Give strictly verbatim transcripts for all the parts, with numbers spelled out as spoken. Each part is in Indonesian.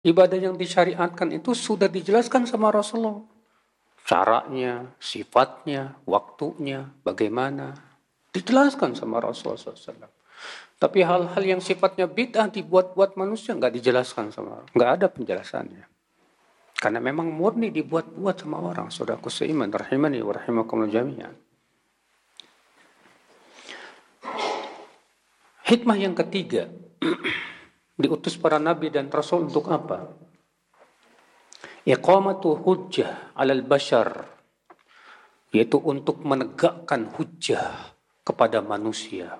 Ibadah yang disyariatkan itu sudah dijelaskan sama Rasulullah. Caranya, sifatnya, waktunya, bagaimana. Dijelaskan sama Rasulullah shallallahu alaihi wasallam. Tapi hal-hal yang sifatnya bid'ah dibuat-buat manusia nggak dijelaskan sama orang. Nggak ada penjelasannya. Karena memang murni dibuat-buat sama orang. Saudaraku seiman, rahimani wa rahimakumullah jami'an. Hikmah yang ketiga, diutus para nabi dan rasul untuk apa? Iqamatu hujjah alal bashar, yaitu untuk menegakkan hujjah kepada manusia.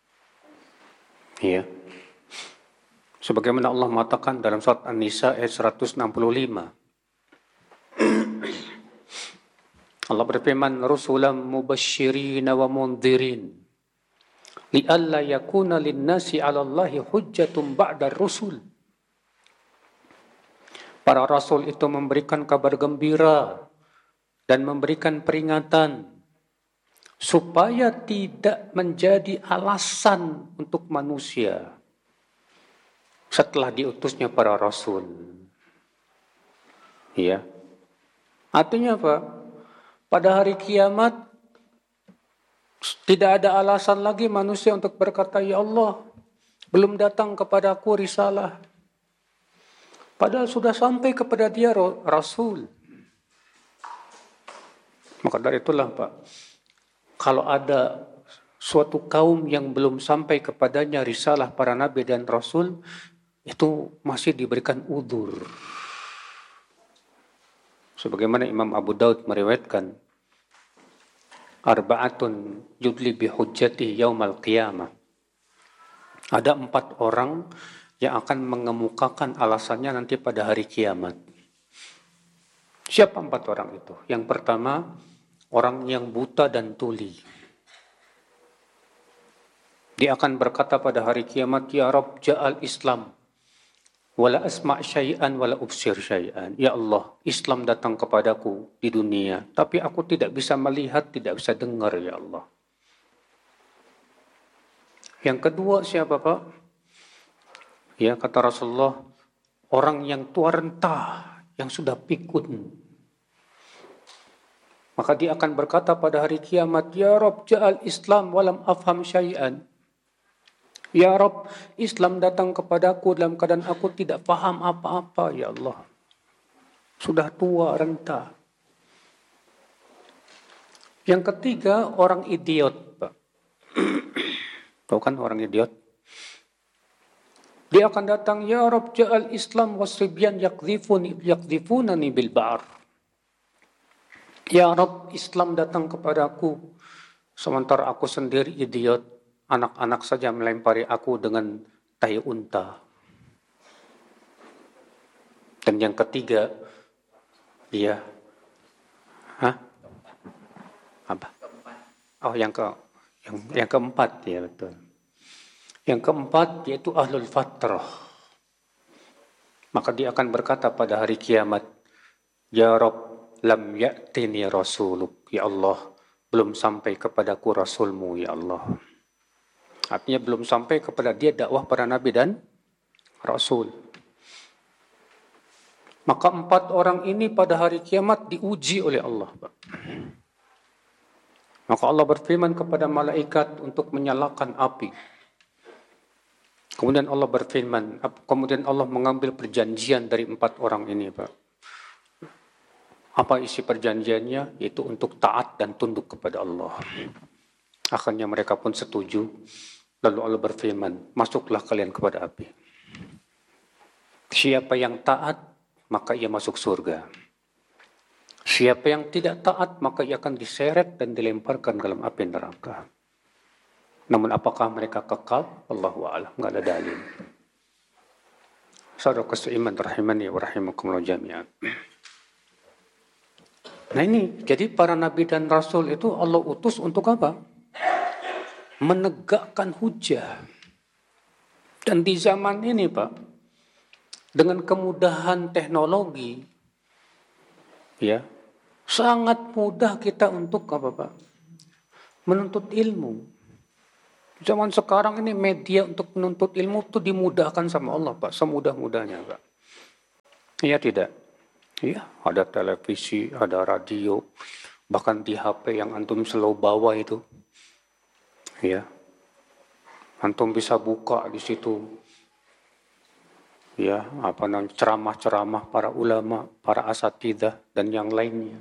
Ya. Sebagaimana Allah mengatakan dalam surat An-Nisa ayat seratus enam puluh lima. Allah berfirman, "Rusulan mubasysyirin wa mundhirin li'alla yakuna lin-nasi 'ala Allahi hujjatun ba'da ar-rusul." Para rasul itu memberikan kabar gembira dan memberikan peringatan supaya tidak menjadi alasan untuk manusia setelah diutusnya para rasul. Ya. Artinya apa? Pada hari kiamat tidak ada alasan lagi manusia untuk berkata, "Ya Allah, belum datang kepadaku risalah." Padahal sudah sampai kepada dia rasul. Maka dari itulah Pak, kalau ada suatu kaum yang belum sampai kepadanya risalah para nabi dan rasul, itu masih diberikan udzur. Sebagaimana Imam Abu Daud meriwayatkan, arba'atun yudli bihujjati yaumal qiyamah. Ada empat orang yang akan mengemukakan alasannya nanti pada hari kiamat. Siapa empat orang itu? Yang pertama, orang yang buta dan tuli. Dia akan berkata pada hari kiamat, "Ya Rabb, ja'al Islam, wala asma' syai'an wala ubsir syai'an." Ya Allah, Islam datang kepadaku di dunia, tapi aku tidak bisa melihat, tidak bisa dengar, ya Allah. Yang kedua siapa Pak? Ya, kata Rasulullah, orang yang tua renta, yang sudah pikun. Maka dia akan berkata pada hari kiamat, "Ya Rabb, ja'al Islam walam afham syai'an." Ya Rabb, Islam datang kepadaku dalam keadaan aku tidak paham apa-apa, ya Allah. Sudah tua renta. Yang ketiga, orang idiot, Pak. Tahu kan orang idiot? Dia akan datang, "Ya Rabb, ja'al Islam wasibyan yakdhifuni yakdhifunani bil ba'r." Ya Rabb, Islam datang kepadaku, sementara aku sendiri idiot. Anak-anak saja melempari aku dengan tai unta. Dan yang ketiga, dia, hah? Apa? Oh, yang ke, yang, yang keempat, ya betul. Yang keempat yaitu ahlul fatrah. Maka dia akan berkata pada hari kiamat, "Ya Rabb, lam ya'tini rasuluk." Ya Allah, belum sampai kepadaku rasulmu, ya Allah. Artinya belum sampai kepada dia dakwah para nabi dan rasul. Maka empat orang ini pada hari kiamat diuji oleh Allah. Maka Allah berfirman kepada malaikat untuk menyalakan api. Kemudian Allah berfirman, kemudian Allah mengambil perjanjian dari empat orang ini, Pak. Apa isi perjanjiannya? Yaitu untuk taat dan tunduk kepada Allah. Akhirnya mereka pun setuju. Lalu Allah berfirman, "Masuklah kalian kepada api. Siapa yang taat, maka ia masuk surga. Siapa yang tidak taat, maka ia akan diseret dan dilemparkan ke dalam api neraka." Namun apakah mereka kekal? Allahu a'lam, enggak ada dalil. Saudara seiman rahimani wa rahimakumullah jami'an. Nah ini, jadi para nabi dan rasul itu Allah utus untuk apa? Menegakkan hujjah. Dan di zaman ini Pak, dengan kemudahan teknologi, ya, sangat mudah kita untuk apa Pak? Menuntut ilmu. Zaman sekarang ini media untuk menuntut ilmu itu dimudahkan sama Allah Pak, semudah-mudahnya Pak. Iya tidak? Iya, ada televisi, ada radio, bahkan di H P yang antum selalu bawa itu. Ya. Antum bisa buka di situ. Ya, apa namanya ceramah-ceramah para ulama, para asatidzah dan yang lainnya.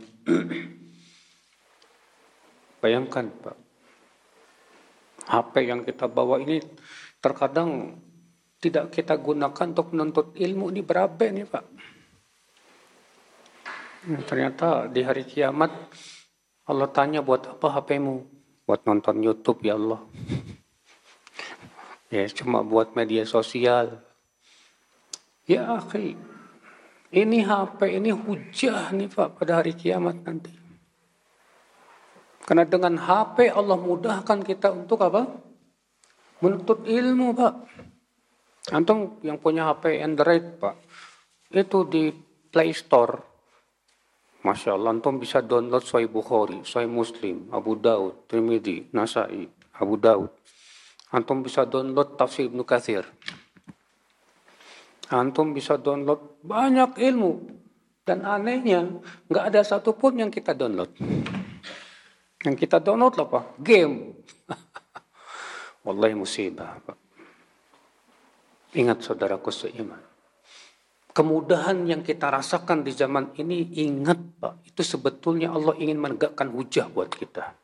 Bayangkan, Pak. H P yang kita bawa ini terkadang tidak kita gunakan untuk menuntut ilmu, ini berabe nih, Pak. Nah, ternyata di hari kiamat Allah tanya, buat apa H P-mu? Buat nonton YouTube, ya Allah. Ya, cuma buat media sosial. Ya, akhi. Ini H P, ini hujah nih Pak pada hari kiamat nanti. Karena dengan H P Allah mudahkan kita untuk apa? Menuntut ilmu, Pak. Antum yang punya H P Android, Pak, itu di Play Store, Masya Allah, antum bisa download Sahih Bukhari, Sahih Muslim, Abu Daud, Tirmidzi, Nasai, Abu Daud. Antum bisa download Tafsir Ibnu Katsir. Antum bisa download banyak ilmu. Dan anehnya, nggak ada satupun yang kita download. Yang kita download apa? Game. Wallahi musibah, Pak. Ingat saudaraku seiman. Kemudahan yang kita rasakan di zaman ini, ingat Pak, itu sebetulnya Allah ingin menegakkan hujah buat kita.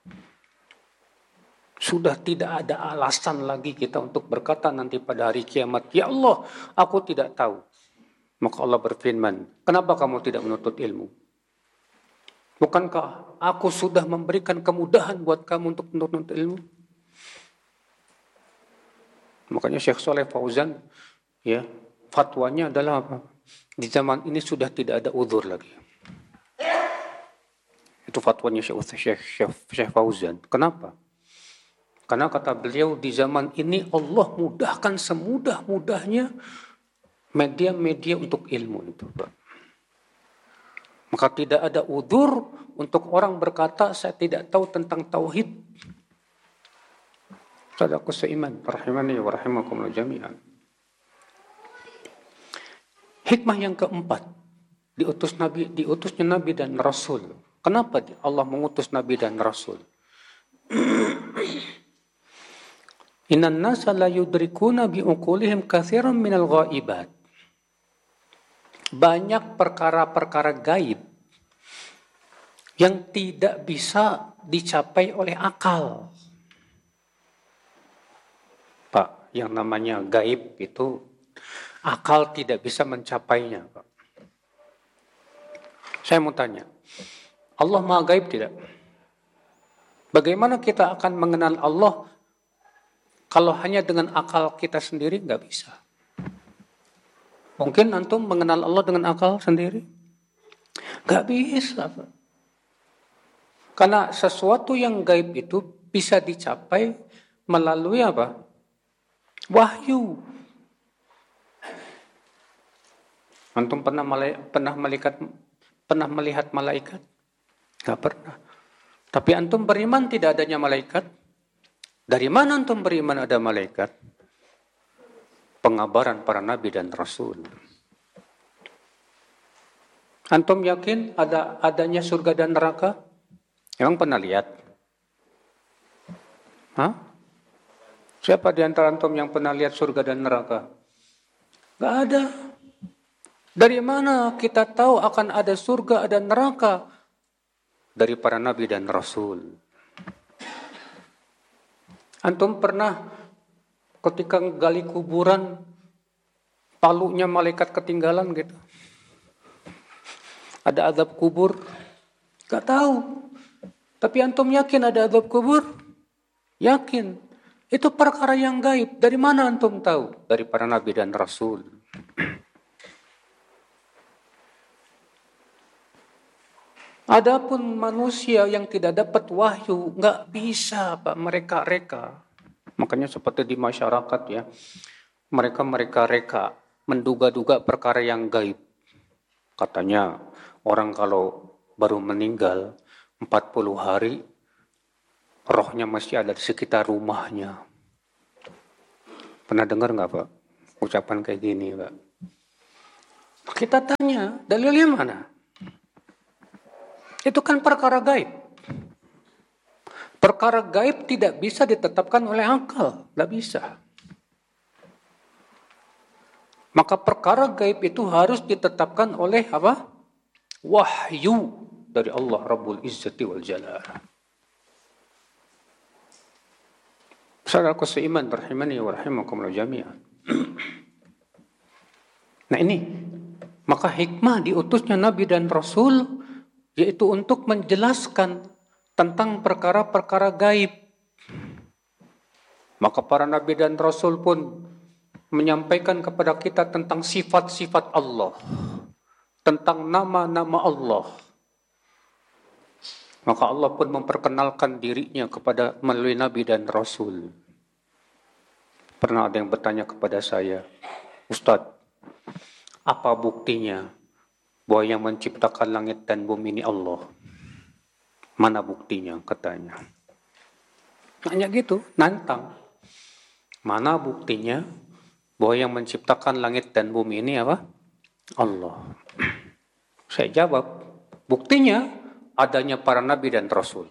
Sudah tidak ada alasan lagi kita untuk berkata nanti pada hari kiamat, ya Allah, aku tidak tahu. Maka Allah berfirman, kenapa kamu tidak menuntut ilmu? Bukankah aku sudah memberikan kemudahan buat kamu untuk menuntut ilmu? Makanya Syekh Saleh Fauzan, ya, fatwanya adalah apa? Di zaman ini sudah tidak ada uzur lagi. Itu fatwanya Syekh, Syekh, Syekh, Syekh Fauzan. Kenapa? Karena kata beliau di zaman ini Allah mudahkan semudah-mudahnya media-media untuk ilmu itu, Pak. Maka tidak ada udzur untuk orang berkata saya tidak tahu tentang tauhid. Saudaraku seiman, rahimani wa rahimakumullah jami'an. Hikmah yang keempat, diutus Nabi, diutusnya Nabi dan Rasul. Kenapa Allah mengutus Nabi dan Rasul? Innan nasa la yudrikuna bi'uqulihim katsiran minal ghaibat. Banyak perkara-perkara gaib yang tidak bisa dicapai oleh akal. Pak, yang namanya gaib itu akal tidak bisa mencapainya, Pak. Saya mau tanya, Allah Maha Gaib tidak? Bagaimana kita akan mengenal Allah kalau hanya dengan akal kita sendiri? Nggak bisa. Mungkin antum mengenal Allah dengan akal sendiri? Nggak bisa, Pak. Karena sesuatu yang gaib itu bisa dicapai melalui apa? Wahyu. Antum pernah malaikat, pernah melihat pernah melihat malaikat? Nggak pernah. Tapi antum beriman tidak adanya malaikat? Dari mana antum beriman ada malaikat? Pengabaran para nabi dan rasul. Antum yakin ada adanya surga dan neraka? Emang pernah lihat? Hah? Siapa di antara antum yang pernah lihat surga dan neraka? Gak ada. Dari mana kita tahu akan ada surga dan neraka? Dari para nabi dan rasul. Antum pernah ketika gali kuburan, palunya malaikat ketinggalan gitu? Ada azab kubur? Gak tahu. Tapi antum yakin ada azab kubur? Yakin. Itu perkara yang gaib. Dari mana antum tahu? Dari para nabi dan rasul. Adapun manusia yang tidak dapat wahyu, nggak bisa Pak mereka reka. Makanya seperti di masyarakat ya, mereka mereka reka menduga-duga perkara yang gaib. Katanya orang kalau baru meninggal empat puluh hari, rohnya masih ada di sekitar rumahnya. Pernah dengar nggak Pak ucapan kayak gini Pak? Kita tanya, dalilnya mana? Itu kan perkara gaib. Perkara gaib tidak bisa ditetapkan oleh akal, tidak bisa. Maka perkara gaib itu harus ditetapkan oleh apa? Wahyu dari Allah Rabbul Izzati wal Jalal. Saudaraku seiman rahimani wa rahimakumullah jami'an. Nah ini, maka hikmah diutusnya Nabi dan Rasul yaitu untuk menjelaskan tentang perkara-perkara gaib. Maka para Nabi dan Rasul pun menyampaikan kepada kita tentang sifat-sifat Allah, tentang nama-nama Allah. Maka Allah pun memperkenalkan dirinya kepada melalui Nabi dan Rasul. Pernah ada yang bertanya kepada saya, Ustadz, apa buktinya bahwa yang menciptakan langit dan bumi ini Allah? Mana buktinya, katanya. Nanya gitu, nantang. Mana buktinya bahwa yang menciptakan langit dan bumi ini apa? Allah. Saya jawab, buktinya adanya para nabi dan rasul.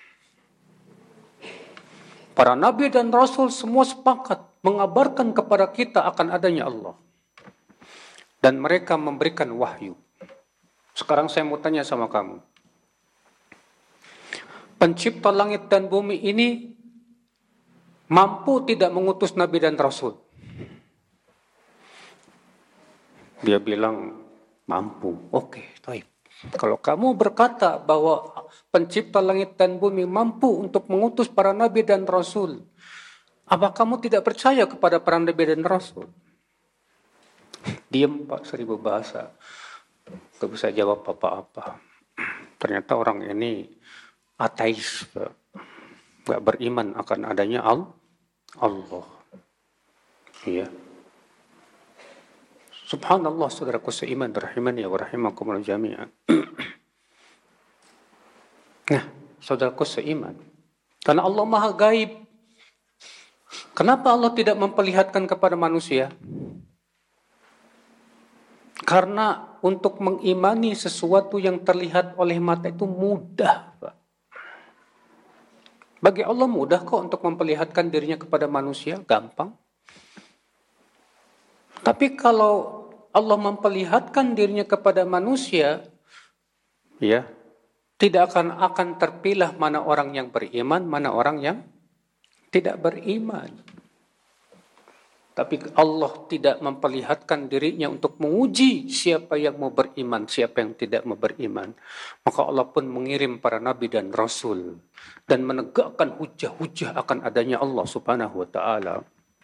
Para nabi dan rasul semua sepakat mengabarkan kepada kita akan adanya Allah. Dan mereka memberikan wahyu. Sekarang saya mau tanya sama kamu. Pencipta langit dan bumi ini mampu tidak mengutus nabi dan rasul? Dia bilang mampu. Oke, baik. Kalau kamu berkata bahwa pencipta langit dan bumi mampu untuk mengutus para nabi dan rasul, apa kamu tidak percaya kepada para nabi dan rasul? Diam Pak, seribu bahasa. Gak bisa jawab apa-apa. Ternyata orang ini ateis, Pak. Gak beriman akan adanya Allah. Iya. Subhanallah, saudaraku seiman rahimani wa rahimakumullah jami'an. Nah, saudaraku seiman, karena Allah Maha Gaib, kenapa Allah tidak memperlihatkan kepada manusia? Karena untuk mengimani sesuatu yang terlihat oleh mata itu mudah, Pak. Bagi Allah mudah kok untuk memperlihatkan dirinya kepada manusia, gampang. Tapi kalau Allah memperlihatkan dirinya kepada manusia, ya, tidak akan akan terpilah mana orang yang beriman, mana orang yang tidak beriman. Tapi Allah tidak memperlihatkan dirinya untuk menguji siapa yang mau beriman, siapa yang tidak mau beriman. Maka Allah pun mengirim para nabi dan rasul dan menegakkan hujah-hujah akan adanya Allah Subhanahu wa taala.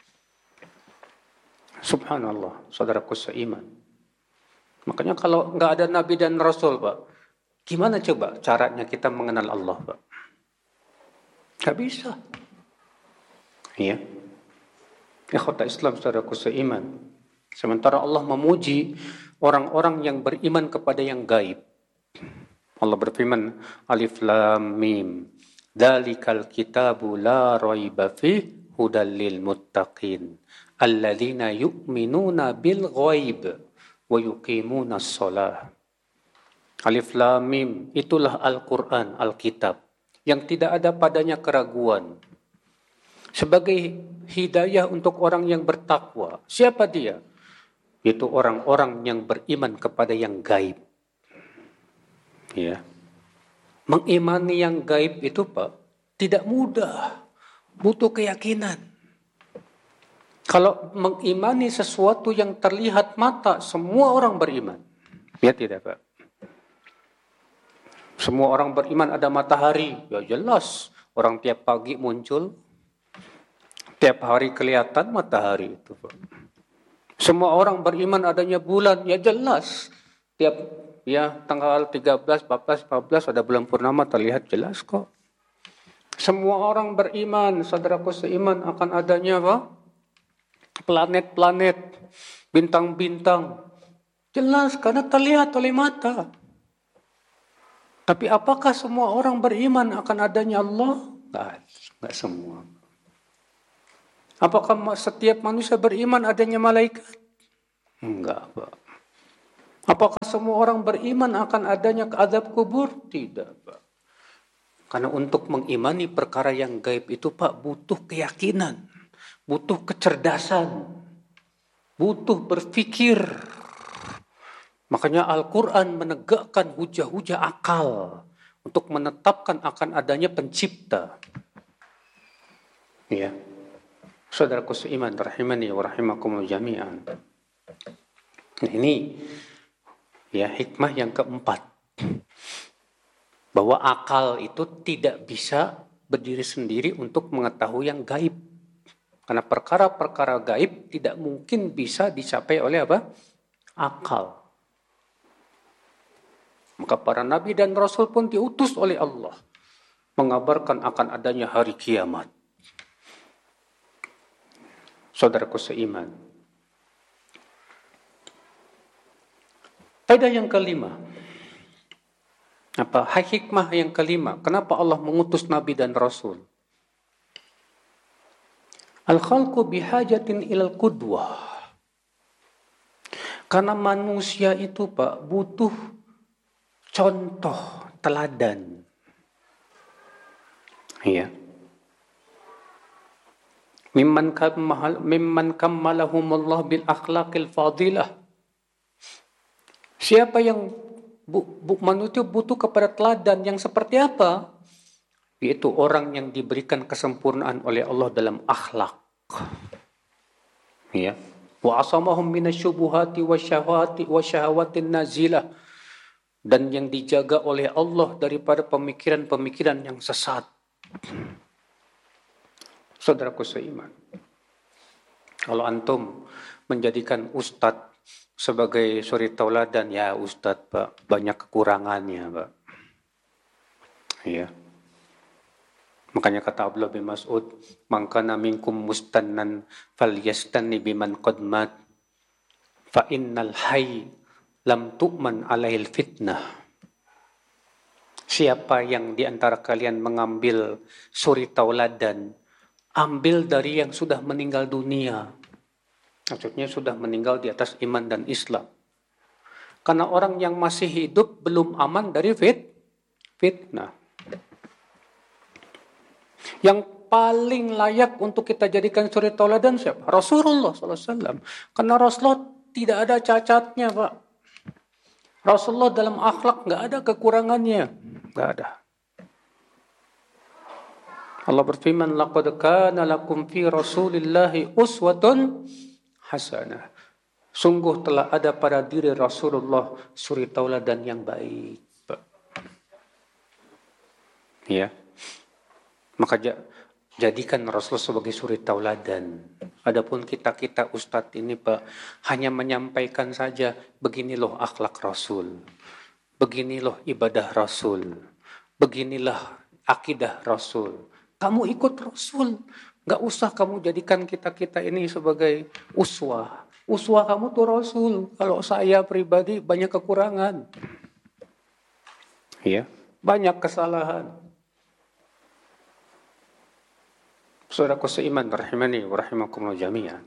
Subhanallah, saudaraku seiman. Makanya kalau nggak ada nabi dan rasul, Pak, gimana coba caranya kita mengenal Allah, Pak? Nggak bisa. Iya. Ikhwata Islam, saudaraku seiman. Sementara Allah memuji orang-orang yang beriman kepada yang gaib. Allah berfirman, Alif Lam Mim, Dzalikal kitabu la raiba fih hudal lil muttaqin alladzina yu'minuna bil ghaib wa yuqimuna shalah. Alif Lam Mim, itulah Al-Qur'an, Alkitab, yang tidak ada padanya keraguan. Sebagai hidayah untuk orang yang bertakwa. Siapa dia? Yaitu orang-orang yang beriman kepada yang gaib. Ya. Mengimani yang gaib itu, Pak, tidak mudah. Butuh keyakinan. Kalau mengimani sesuatu yang terlihat mata, semua orang beriman. Ya tidak, Pak? Semua orang beriman ada matahari. Ya jelas. Orang tiap pagi muncul. Tiap hari kelihatan matahari itu, Pak. Semua orang beriman adanya bulan. Ya jelas. Tiap ya tanggal tiga belas, empat belas, lima belas ada bulan purnama terlihat jelas kok. Semua orang beriman, saudaraku seiman, akan adanya apa? Planet-planet, bintang-bintang. Jelas karena terlihat oleh mata. Tapi apakah semua orang beriman akan adanya Allah? Enggak, enggak semua. Apakah setiap manusia beriman adanya malaikat? Enggak, Pak. Apakah semua orang beriman akan adanya azab kubur? Tidak, Pak. Karena untuk mengimani perkara yang gaib itu, Pak, butuh keyakinan, butuh kecerdasan, butuh berpikir. Makanya Al-Quran menegakkan hujah-hujah akal untuk menetapkan akan adanya pencipta. Ya, saudaraku seiman, rahimani wa rahimakumullah jami'an. Nah, ini ya hikmah yang keempat, bahwa akal itu tidak bisa berdiri sendiri untuk mengetahui yang gaib. Karena perkara-perkara gaib tidak mungkin bisa dicapai oleh apa? Akal. Maka para nabi dan rasul pun diutus oleh Allah mengabarkan akan adanya hari kiamat. Saudaraku seiman. Faedah yang kelima. Apa hikmah yang kelima? Kenapa Allah mengutus nabi dan rasul? Al-khalqu bihajatin ilal qudwah. Karena manusia itu, Pak, butuh contoh, teladan. Iya. Mimman kammal mimman kammalahumullah bil akhlaqil fadilah. Siapa yang bu, bu, manusia butuh kepada teladan yang seperti apa? Yaitu orang yang diberikan kesempurnaan oleh Allah dalam akhlak. Ya. Wa asamahum minasyubuhati wasyahawati wasyahawatin nazilah. Dan yang dijaga oleh Allah daripada pemikiran-pemikiran yang sesat. Saudaraku seiman, kalau antum menjadikan ustadz sebagai suri tauladan, ya ustadz, Pak, banyak kekurangannya, Pak. Iya. Makanya kata Abdullah bin Mas'ud, "Man kana minkum mustannan falyastanni biman qad mat, fa innal hayy lam tu'man alaihil fitnah." Siapa yang di antara kalian mengambil suri tauladan, ambil dari yang sudah meninggal dunia. Maksudnya sudah meninggal di atas iman dan Islam. Karena orang yang masih hidup belum aman dari fit, fitnah. Yang paling layak untuk kita jadikan suri tauladan siapa? Rasulullah shallallahu alaihi wasallam. Karena Rasulullah tidak ada cacatnya, Pak. Rasulullah dalam akhlak nggak ada kekurangannya, nggak ada. Allah berfirman, laqad kana lakum fi Rasulillahi uswatun hasanah. Sungguh telah ada pada diri Rasulullah suri tauladan yang baik. Ya. Maka jadikan Rasul sebagai suri tauladan. Adapun kita-kita ustadz ini, Pak, hanya menyampaikan saja, begini loh akhlak Rasul. Begini loh ibadah Rasul. Beginilah akidah Rasul. Kamu ikut Rasul. Gak usah kamu jadikan kita-kita ini sebagai uswah. Uswah kamu tuh Rasul. Kalau saya pribadi banyak kekurangan. Ya, banyak kesalahan. Saudaraku seiman, rahimani wa rahimakumullah jami'an.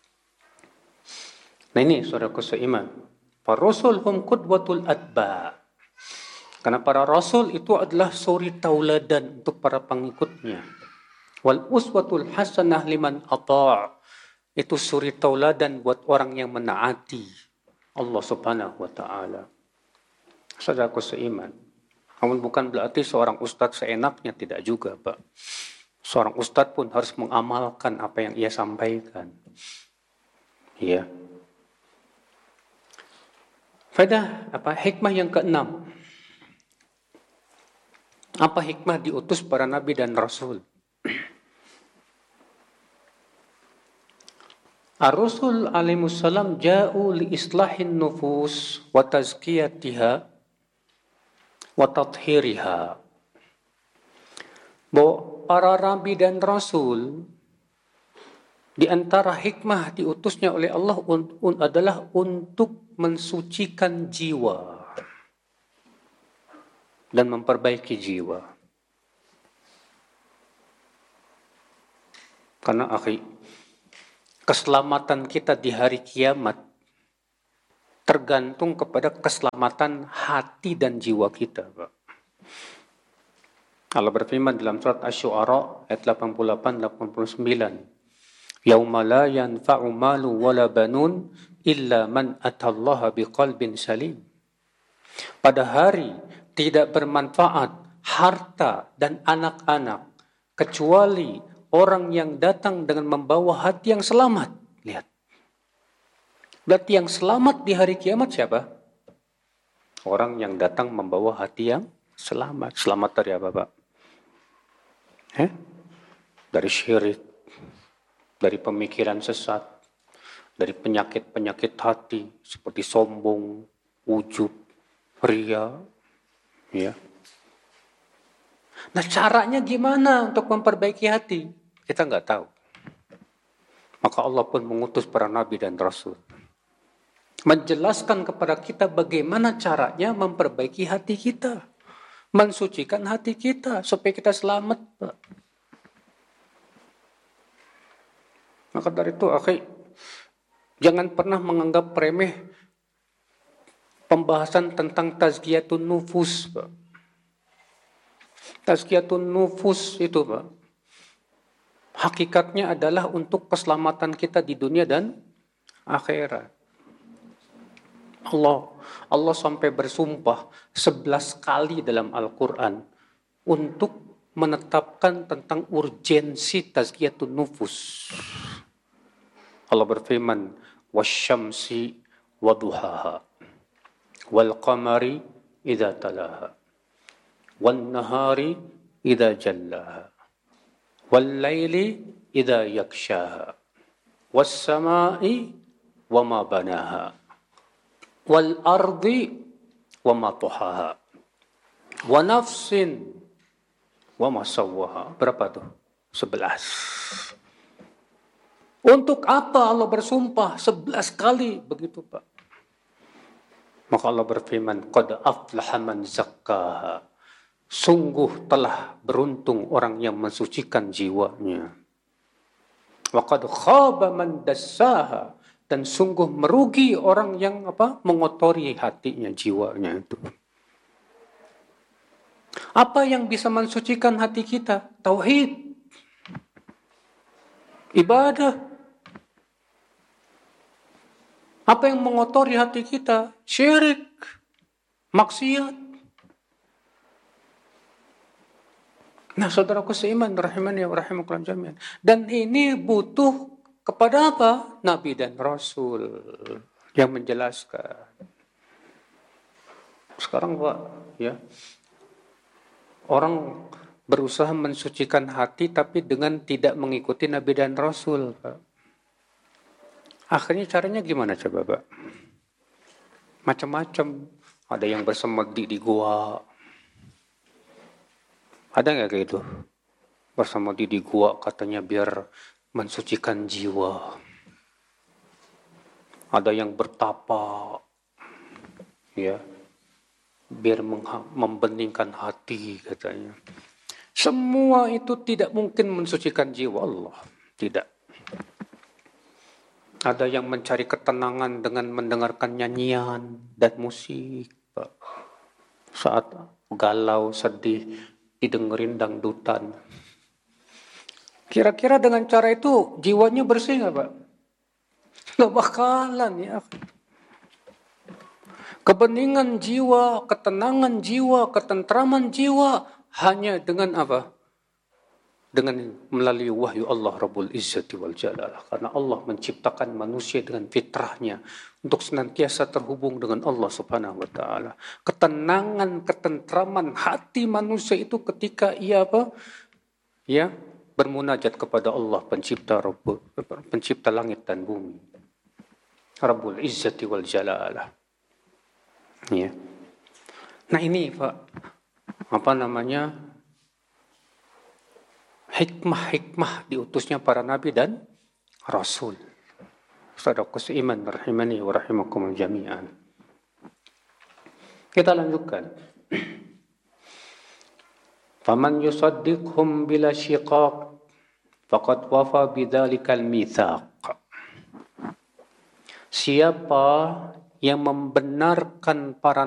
Nah ini saudaraku seiman. Para rasul hum qudwatul atba. Karena para rasul itu adalah suri tauladan untuk para pengikutnya. Wal uswatul hasanah liman ata'. Itu suri tauladan buat orang yang menaati Allah Subhanahu wa taala. Saudaraku seiman. Namun bukan berarti seorang ustadz seenaknya, tidak juga, Pak. Seorang ustadz pun harus mengamalkan apa yang ia sampaikan. Iya. Faedah apa? Hikmah yang keenam. Apa hikmah diutus para nabi dan rasul? Ar-Rasul alaihissalam ja'u li islahin nufus wa tazkiyatiha wa tathhiriha. Bahwa para nabi dan rasul di antara hikmah diutusnya oleh Allah un, un, adalah untuk mensucikan jiwa dan memperbaiki jiwa. Karena akhi, keselamatan kita di hari kiamat tergantung kepada keselamatan hati dan jiwa kita, Pak. Allah berfirman dalam surat Asy-Syu'ara ayat delapan puluh delapan delapan puluh sembilan. Yauma la yanfa'u malu wala banun illa man atallaha biqalbin salim. Pada hari tidak bermanfaat harta dan anak-anak kecuali orang yang datang dengan membawa hati yang selamat. Lihat. Berarti yang selamat di hari kiamat siapa? Orang yang datang membawa hati yang selamat. Selamat dari apa, Pak? Eh? Dari syirik, dari pemikiran sesat, dari penyakit-penyakit hati seperti sombong, ujub, ria, ya. Nah, caranya gimana untuk memperbaiki hati? Kita nggak tahu. Maka Allah pun mengutus para nabi dan rasul menjelaskan kepada kita bagaimana caranya memperbaiki hati kita, mensucikan hati kita supaya kita selamat, Pak. Maka dari itu, akhi, jangan pernah menganggap remeh pembahasan tentang tazkiyatun nufus, Pak. Tazkiyatun nufus itu, Pak, hakikatnya adalah untuk keselamatan kita di dunia dan akhirat. Allah Allah sampai bersumpah sebelas kali dalam Al-Quran untuk menetapkan tentang urgensi tazkiyatun nufus. Allah berfirman, wasyamsi waduhaha wal qamari idza talaha wan nahari idza jallaha wal laili idza yakshaha was samai wama banaha wal ardi wa ma tuhaha wa nafsin wa ma sawwaha. Berapa tuh? Sebelas. Untuk apa Allah bersumpah sebelas kali begitu, Pak? Maka Allah berfirman, qad aflaha man zakkaha. Sungguh telah beruntung orang yang mensucikan jiwanya. Wa qad khaba man dassaha. Dan sungguh merugi orang yang apa mengotori hatinya, jiwanya itu. Apa yang bisa mensucikan hati kita? Tauhid, ibadah. Apa yang mengotori hati kita? Syirik, maksiat. Nah, saudaraku seiman, rahimani wa rahimakumullah jami'an. Dan ini butuh kepada apa? Nabi dan Rasul yang menjelaskan. Sekarang, Pak, ya, orang berusaha mensucikan hati tapi dengan tidak mengikuti Nabi dan Rasul, Pak. Akhirnya caranya gimana coba, Pak? Macam-macam. Ada yang bersemedi di gua. Ada nggak kayak itu? Bersemedi di gua katanya biar mensucikan jiwa. Ada yang bertapa, ya, biar membeningkan hati katanya. Semua itu tidak mungkin mensucikan jiwa Allah, tidak. Ada yang mencari ketenangan dengan mendengarkan nyanyian dan musik, Pak. Saat galau, sedih, didengerin dangdutan. Kira-kira dengan cara itu jiwanya bersih nggak, Pak? Nggak bakalan, ya. Kebeningan jiwa, ketenangan jiwa, ketentraman jiwa hanya dengan apa? Dengan melalui wahyu Allah Rabbul Izzati wal Jalalah. Karena Allah menciptakan manusia dengan fitrahnya untuk senantiasa terhubung dengan Allah Subhanahu wa taala. Ketenangan, ketentraman hati manusia itu ketika ia apa? Ya, bermunajat kepada Allah pencipta Rabbul, pencipta langit dan bumi. Rabbul Izzati wal Jalalah. Ya. Nah, ini, Pak, apa namanya? Hikmah-hikmah diutusnya para nabi dan rasul. Saudaraku seiman rahimani wa rahimakum jami'an. Kita lanjutkan. Faman yusaddiqhum bila syiqaq faqad wafa bidzalikal mitsaq. Siapa yang membenarkan para